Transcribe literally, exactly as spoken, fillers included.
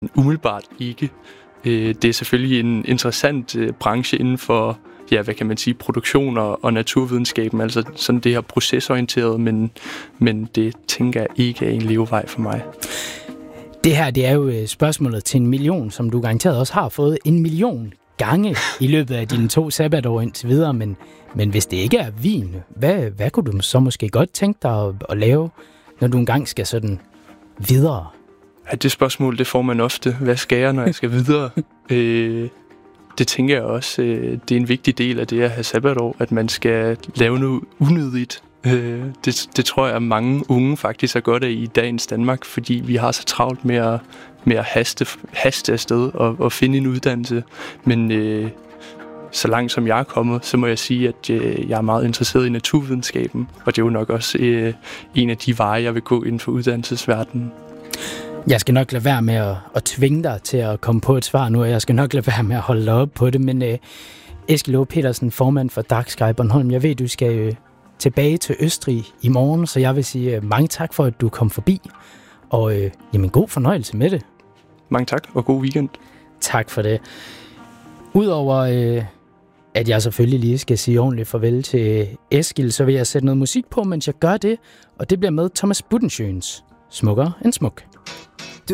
Umiddelbart ikke. Det er selvfølgelig en interessant branche inden for, ja, hvad kan man sige, produktion og, og naturvidenskaben, altså sådan det her procesorienteret, men, men det tænker jeg ikke er en levevej for mig. Det her, det er jo spørgsmålet til en million, som du garanteret også har fået en million gange i løbet af dine to sabbatår indtil videre, men, men hvis det ikke er vin, hvad, hvad kunne du så måske godt tænke dig at, at lave, når du engang skal sådan videre? Ja, det spørgsmål, det får man ofte. Hvad skal jeg, når jeg skal videre? øh, det tænker jeg også, øh, det er en vigtig del af det at have sabbatår, at man skal lave noget unødigt. Øh, det, det tror jeg, at mange unge faktisk er godt af i dagens Danmark, fordi vi har så travlt med at, med at haste, haste afsted og, og finde en uddannelse. Men øh, så langt som jeg er kommet, så må jeg sige, at øh, jeg er meget interesseret i naturvidenskaben, og det er jo nok også øh, en af de veje, jeg vil gå inden for uddannelsesverdenen. Jeg skal nok lade være med at, at tvinge dig til at komme på et svar nu, og jeg skal nok lade være med at holde dig op på det, men øh, Eskild Aage Petersen, formand for Dark Sky Bornholm, jeg ved, du skal øh, tilbage til Østrig i morgen, så jeg vil sige øh, mange tak for, at du kom forbi, og øh, jamen, god fornøjelse med det. Mange tak, og god weekend. Tak for det. Udover øh, at jeg selvfølgelig lige skal sige ordentligt farvel til Eskild, så vil jeg sætte noget musik på, mens jeg gør det, og det bliver med Thomas Budensjøens Smukkere end smuk.